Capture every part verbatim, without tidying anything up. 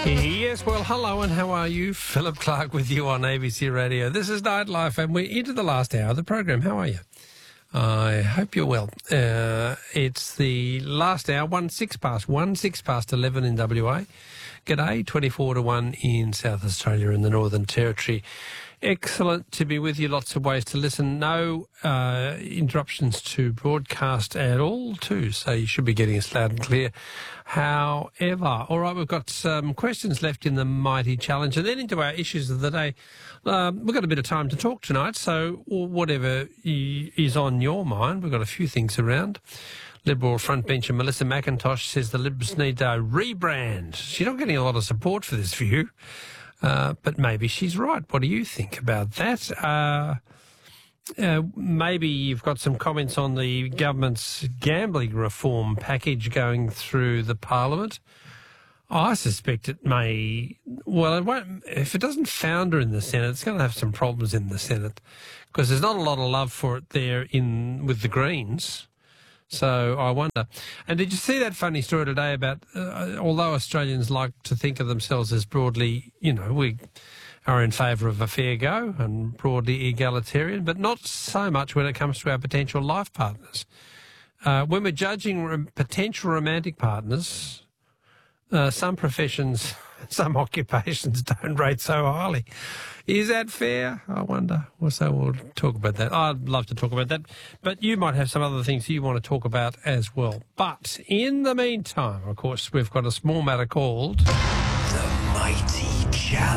Yes, well, hello and how are you? Philip Clark with you on A B C Radio. This is Nightlife and we're into the last hour of the program. How are you? I hope you're well. Uh, it's the last hour, one six past, one six past eleven in W A. G'day, twenty-four to one in South Australia and the Northern Territory. Excellent to be with you. Lots of ways to listen. No uh, interruptions to broadcast at all too, so you should be getting us loud and clear. However, all right, we've got some questions left in the Mighty Challenge and then into our issues of the day. Um, we've got a bit of time to talk tonight, so whatever is on your mind, we've got a few things around. Liberal frontbencher Melissa McIntosh says the Libs need a rebrand. She's not getting a lot of support for this view. Uh, but maybe she's right. What do you think about that? Uh, uh, maybe you've got some comments on the government's gambling reform package going through the Parliament. I suspect it may, well, it won't, if it doesn't founder in the Senate, it's going to have some problems in the Senate because there's not a lot of love for it there in with the Greens. So I wonder. And did you see that funny story today about, uh, although Australians like to think of themselves as broadly, you know, we are in favour of a fair go and broadly egalitarian, but not so much when it comes to our potential life partners. Uh, when we're judging rom- potential romantic partners, uh, some professions, some occupations don't rate so highly. Is that fair? I wonder. Well, so we'll talk about that. I'd love to talk about that. But you might have some other things you want to talk about as well. But in the meantime, of course, we've got a small matter called The Mighty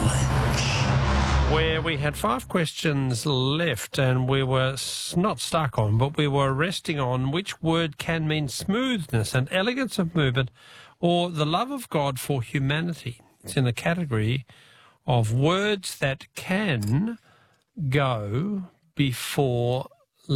Challenge, where we had five questions left and we were not stuck on, but we were resting on which word can mean smoothness and elegance of movement or the love of God for humanity. It's in the category of words that can go before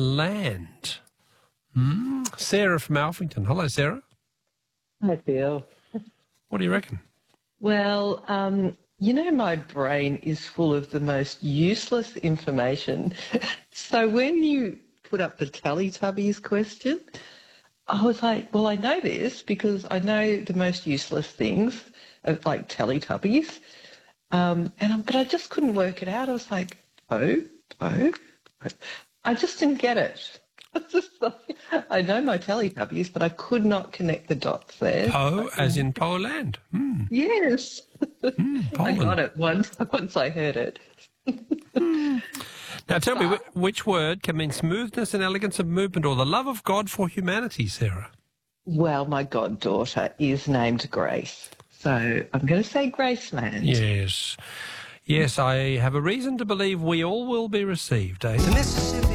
land. Hmm? Sarah from Alphington. Hello, Sarah. Hi, Phil. What do you reckon? Well, um, you know, my brain is full of the most useless information. So when you put up the Teletubbies question, I was like, well, I know this because I know the most useless things, like Teletubbies. Um, and I'm, but I just couldn't work it out. I was like, oh, oh, I just didn't get it. I, just like, I know my Teletubbies, but I could not connect the dots there. Po, as in Poland. Mm. Yes. Mm, I got it once, once I heard it. mm. Now tell me, which word can mean smoothness and elegance of movement or the love of God for humanity, Sarah? Well, my goddaughter is named Grace. So I'm going to say Graceland. Yes. Yes, I have a reason to believe we all will be received, eh? the Mississippi